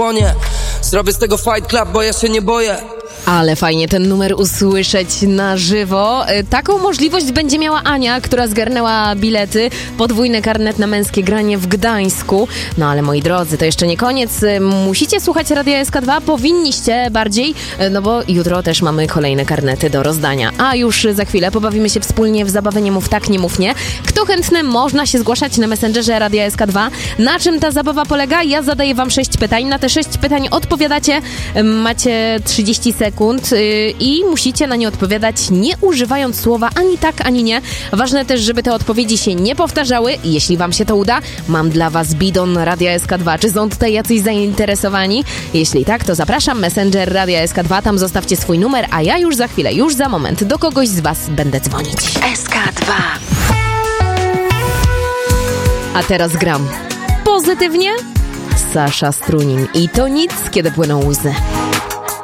płonie. Zrobię z tego Fight Club, bo ja się nie boję. Ale fajnie ten numer usłyszeć na żywo. Taką możliwość będzie miała Ania, która zgarnęła bilety. Podwójny karnet na męskie granie w Gdańsku. No ale moi drodzy, to jeszcze nie koniec. Musicie słuchać Radia SK2, powinniście bardziej, no bo jutro też mamy kolejne karnety do rozdania. A już za chwilę pobawimy się wspólnie w zabawę Nie mów tak, nie mów nie. Kto chętny, można się zgłaszać na Messengerze Radia SK2. Na czym ta zabawa polega? Ja zadaję wam 6 pytań. Na te 6 pytań odpowiadacie. Macie 30 sekund i musicie na nie odpowiadać, nie używając słowa ani tak, ani nie. Ważne też, żeby te odpowiedzi się nie powtarzały. Jeśli wam się to uda, mam dla was bidon Radia SK2. Czy są tutaj jacyś zainteresowani? Jeśli tak, to zapraszam. Messenger Radia SK2, tam zostawcie swój numer, a ja już za chwilę, już za moment do kogoś z was będę dzwonić. SK2. A teraz gram pozytywnie. Sasza Strunin i to nic, kiedy płyną łzy.